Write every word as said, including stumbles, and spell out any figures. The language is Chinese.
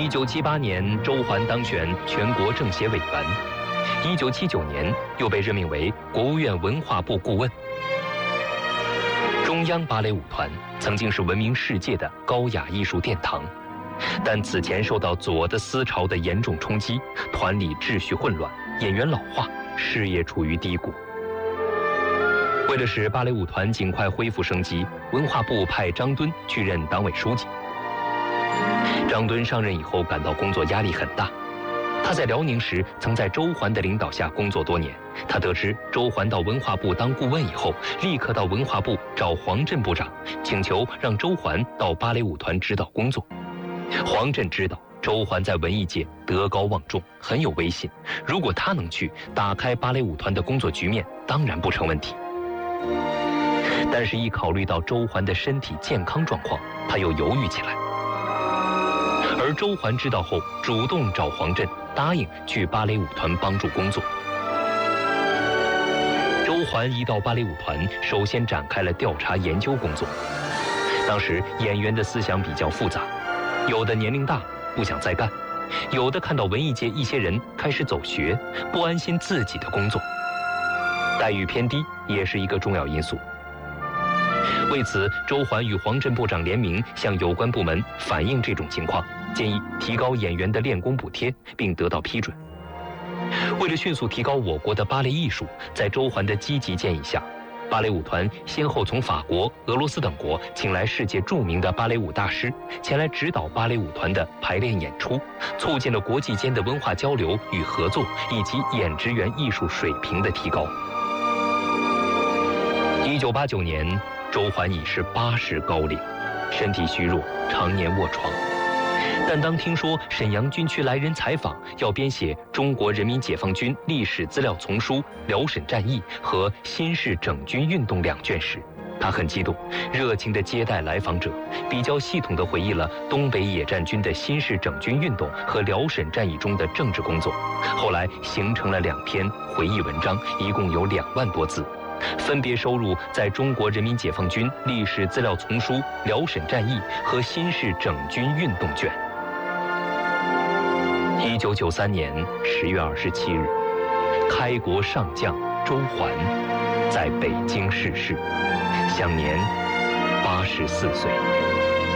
一九七八年，周桓当选全国政协委员。一九七九年，又被任命为国务院文化部顾问。中央芭蕾舞团曾经是闻名世界的高雅艺术殿堂，但此前受到左的思潮的严重冲击，团里秩序混乱，演员老化，事业处于低谷。为了使芭蕾舞团尽快恢复生机，文化部派张敦去任党委书记。张敦上任以后感到工作压力很大。他在辽宁时曾在周桓的领导下工作多年。他得知周桓到文化部当顾问以后，立刻到文化部找黄振部长，请求让周桓到芭蕾舞团指导工作。黄振知道周桓在文艺界德高望重，很有威信，如果他能去打开芭蕾舞团的工作局面，当然不成问题。但是，一考虑到周桓的身体健康状况，他又犹豫起来。而周桓知道后，主动找黄振，答应去芭蕾舞团帮助工作。周桓一到芭蕾舞团，首先展开了调查研究工作。当时演员的思想比较复杂，有的年龄大不想再干，有的看到文艺界一些人开始走学，不安心自己的工作，待遇偏低也是一个重要因素。为此，周桓与黄振部长联名向有关部门反映这种情况，建议提高演员的练功补贴，并得到批准。为了迅速提高我国的芭蕾艺术，在周桓的积极建议下，芭蕾舞团先后从法国、俄罗斯等国请来世界著名的芭蕾舞大师，前来指导芭蕾舞团的排练演出，促进了国际间的文化交流与合作，以及演职员艺术水平的提高。一九八九年，周桓已是八十高龄，身体虚弱，常年卧床。但当听说沈阳军区来人采访，要编写《中国人民解放军历史资料丛书·辽沈战役》和《新式整军运动》两卷时，他很激动，热情地接待来访者，比较系统地回忆了东北野战军的新式整军运动和辽沈战役中的政治工作，后来形成了两篇回忆文章，一共有两万多字，分别收入在中国人民解放军历史资料丛书《辽沈战役》和《新式整军运动》卷。一九九三年十月二十七日，开国上将周桓在北京逝世，享年八十四岁。